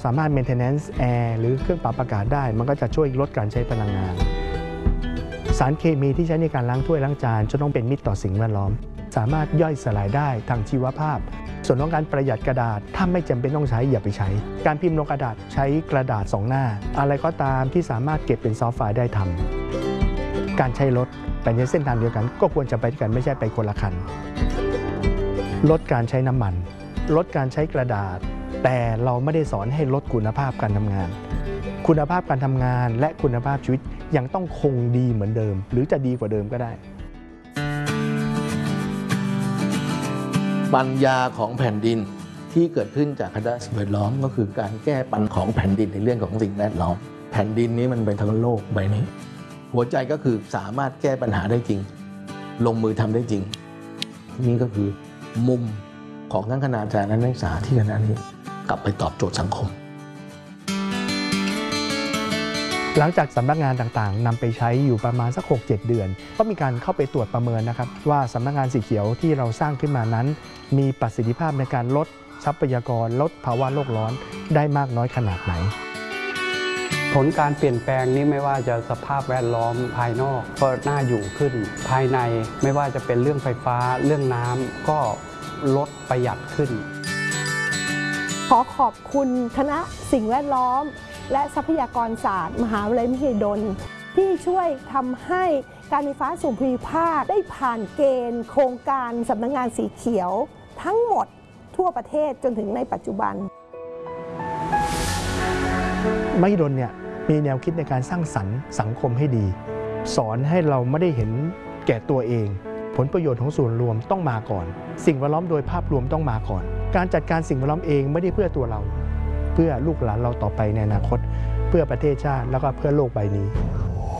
สามารถ maintenance แอร์หรือเครื่องปรับอากาศได้มันก็จะช่วยลดการใช้พลังงานสารเคมีที่ใช้ในการล้างถ้วยล้างจานจะต้องเป็นมิตรต่อสิ่งแวดล้อมสามารถย่อยสลายได้ทางชีวภาพส่วนของการประหยัดกระดาษถ้าไม่จำเป็นต้องใช้อย่าไปใช้การพิมพ์ลงกระดาษใช้กระดาษ2 หน้าอะไรก็ตามที่สามารถเก็บเป็นซอฟต์ไฟล์ได้ทำการใช้รถไปในเส้นทางเดียวกันก็ควรจะไปด้วยกันไม่ใช่ไปคนละคันลดการใช้น้ำมันลดการใช้กระดาษแต่เราไม่ได้สอนให้ลดคุณภาพการทำงานคุณภาพการทำงานและคุณภาพชีวิตยังต้องคงดีเหมือนเดิมหรือจะดีกว่าเดิมก็ได้ปัญญาของแผ่นดินที่เกิดขึ้นจากคณะสิ่งแวดล้อมก็คือการแก้ปัญหาของแผ่นดินในเรื่องของสิ่งแวดล้อมแผ่นดินนี้มันเป็นทั้งโลกใบนี้หัวใจก็คือสามารถแก้ปัญหาได้จริงลงมือทำได้จริงนี่ก็คือมุมของทั้งคณาจารย์และนักศึกษาที่คณะนี้กลับไปตอบโจทย์สังคมหลังจากสำนักงานต่างๆนำไปใช้อยู่ประมาณสัก 6-7 เดือนก็มีการเข้าไปตรวจประเมินนะครับว่าสำนักงานสีเขียวที่เราสร้างขึ้นมานั้นมีประสิทธิภาพในการลดทรัพยากรลดภาวะโลกร้อนได้มากน้อยขนาดไหนผลการเปลี่ยนแปลงนี้ไม่ว่าจะสภาพแวดล้อมภายนอกก็น่าอยู่ขึ้นภายในไม่ว่าจะเป็นเรื่องไฟฟ้าเรื่องน้ำก็ลดประหยัดขึ้นขอขอบคุณคณะสิ่งแวดล้อมและทรัพยากรศาสตร์มหาวิทยาลัยมหิดลที่ช่วยทำให้การไฟฟ้าส่วนภูมิภาคได้ผ่านเกณฑ์โครงการสำนักงานสีเขียวทั้งหมดทั่วประเทศจนถึงในปัจจุบันมหิดลเนี่ยมีแนวคิดในการสร้างสรรค์สังคมให้ดีสอนให้เราไม่ได้เห็นแก่ตัวเองผลประโยชน์ของส่วนรวมต้องมาก่อนสิ่งแวดล้อมโดยภาพรวมต้องมาก่อนการจัดการสิ่งแวดล้อมเองไม่ได้เพื่อตัวเราเพื่อลูกหลานเราต่อไปในอนาคตเพื่อประเทศชาติแล้วก็เพื่อโลกใบนี้